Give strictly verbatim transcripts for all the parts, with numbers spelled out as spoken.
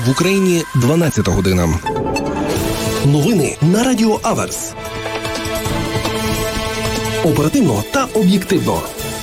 В Україні дванадцята година. Новини на Радіо Аверс. Оперативно та об'єктивно.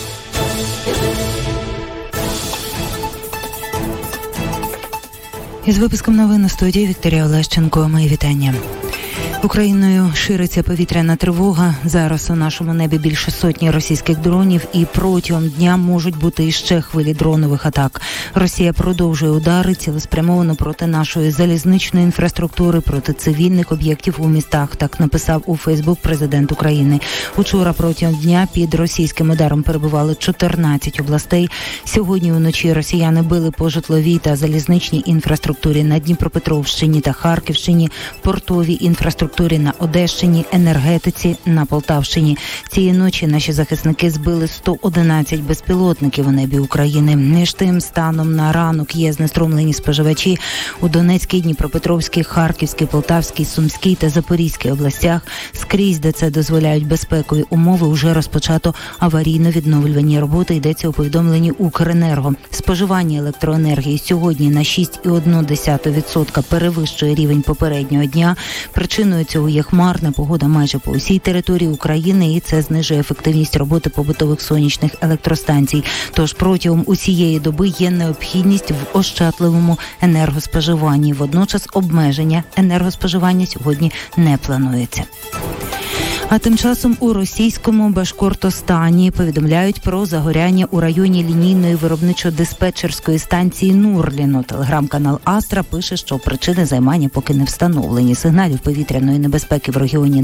Із випуском новин на студії Вікторія Олещенко. Мої вітання. Україною шириться повітряна тривога. Зараз у нашому небі більше сотні російських дронів і протягом дня можуть бути іще хвилі дронових атак. Росія продовжує удари цілеспрямовано проти нашої залізничної інфраструктури, проти цивільних об'єктів у містах, так написав у Фейсбук президент України. Учора протягом дня під російським ударом перебували чотирнадцять областей. Сьогодні уночі росіяни били по житловій та залізничній інфраструктурі на Дніпропетровщині та Харківщині, портовій інфраструктурі на Одещині, енергетиці на Полтавщині. Цієї ночі наші захисники збили сто одинадцять безпілотників у небі України. Між тим, станом на ранок є знеструмлені споживачі у Донецькій, Дніпропетровській, Харківській, Полтавській, Сумській та Запорізькій областях. Скрізь, де це дозволяють безпекові умови, уже розпочато аварійно-відновлювані роботи, йдеться у повідомленні Укренерго. Споживання електроенергії сьогодні на шість цілих одна десята відсотка перевищує рівень попереднього дня. Причиною цього є хмарна погода майже по усій території України, і це знижує ефективність роботи побутових сонячних електростанцій. Тож протягом усієї доби є необхідність в ощадливому енергоспоживанні. Водночас обмеження енергоспоживання сьогодні не планується. А тим часом у російському Башкортостані повідомляють про загоряння у районі лінійної виробничо-диспетчерської станції Нурліно. Телеграм-канал Астра пише, що причини займання поки не встановлені. Сигналів повітряної небезпеки в регіоні